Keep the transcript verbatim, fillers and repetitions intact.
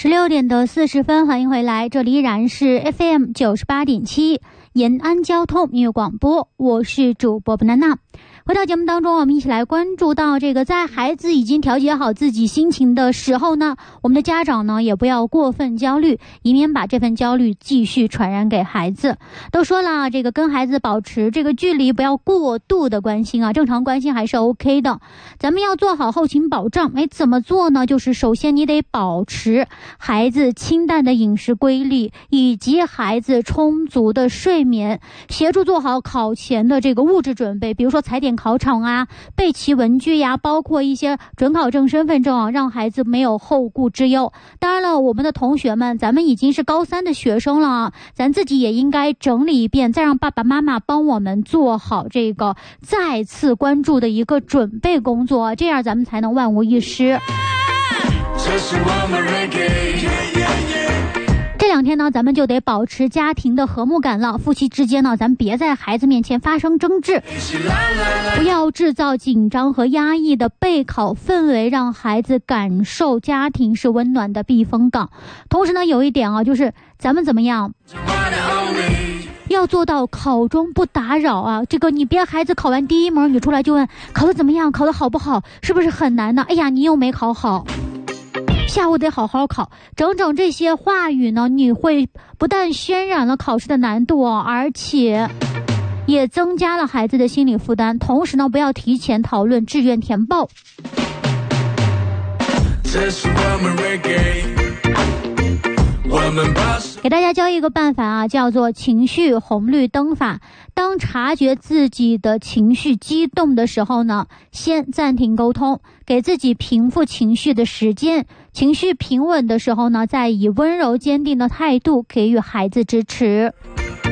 十六点的四十分，欢迎回来，这里依然是 F M 九十八点七延安交通音乐广播，我是主播布娜娜。回到节目当中，我们一起来关注到这个，在孩子已经调节好自己心情的时候呢，我们的家长呢也不要过分焦虑，以免把这份焦虑继续传染给孩子。都说了，这个跟孩子保持这个距离，不要过度的关心啊，正常关心还是 OK 的。咱们要做好后勤保障，哎，怎么做呢？就是首先你得保持孩子清淡的饮食规律，以及孩子充足的睡眠，协助做好考前的这个物质准备，比如说踩点考场啊，备齐文具呀，包括一些准考证、身份证啊，让孩子没有后顾之忧。当然了，我们的同学们，咱们已经是高三的学生了啊，咱自己也应该整理一遍，再让爸爸妈妈帮我们做好这个再次关注的一个准备工作，这样咱们才能万无一失。这是我们 reggae。这两天呢，咱们就得保持家庭的和睦感了。夫妻之间呢，咱别在孩子面前发生争执，不要制造紧张和压抑的备考氛围，让孩子感受家庭是温暖的避风港。同时呢，有一点啊，就是咱们怎么样要做到考中不打扰啊！这个你别孩子考完第一门，你出来就问考得怎么样，考得好不好，是不是很难呢？哎呀，你又没考好。下午得好好考，整整这些话语呢，你会不但渲染了考试的难度哦，而且也增加了孩子的心理负担。同时呢，不要提前讨论志愿填报。这是我们 reggae， 我们给大家教一个办法啊，叫做情绪红绿灯法。当察觉自己的情绪激动的时候呢，先暂停沟通，给自己平复情绪的时间。情绪平稳的时候呢，再以温柔坚定的态度给予孩子支持。